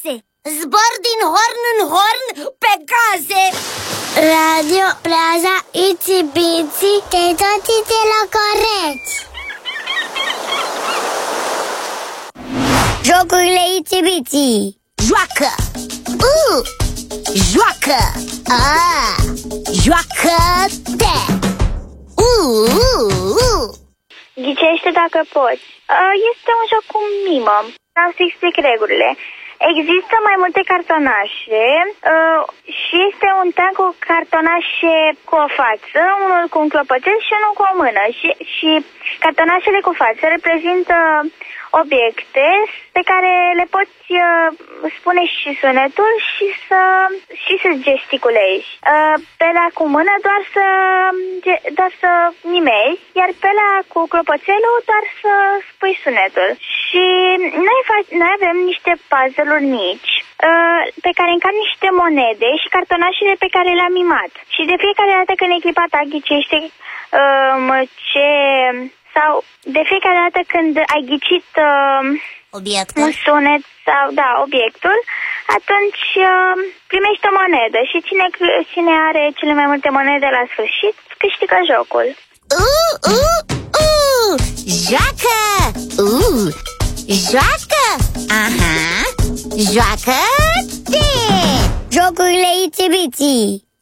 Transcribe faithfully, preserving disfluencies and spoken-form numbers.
case. Zbor din horn în horn pe case. Radio Plaza Itsy Bitsy, te toți de la coreți. Jocurile Itsy Bitsy. Joacă. Uh. Joacă. Ah. Joacă-te. Uh, uh, uh. Ghicește dacă poți. Este un joc cu mimă. Vreau să explic regulile. Există mai multe cartonașe uh, și este un tank cu cartonașe cu o față, unul cu un clopoțel și unul cu o mână. Și, și cartonașele cu față reprezintă obiecte pe care le poți uh, spune și sunetul și să, și să gesticulezi. Uh, pe la cu mână doar să, doar să nimezi, iar pe la cu clopoțelul doar să spui sunetul. Și noi, noi avem niște puzzle-uri mici uh, pe care încap niște monede și cartonașele pe care le-am mimat. Și de fiecare dată când echipa ta ghicește uh, ce... sau de fiecare dată când ai ghicit uh, obiectul, un sunet sau, da, obiectul, atunci uh, primești o monedă și cine, cine are cele mai multe monede la sfârșit câștigă jocul. Uh, uh, uh! Joacă! Uh! Joacă! Aha! Joacă-te! Jocurile Itsy Bitsy.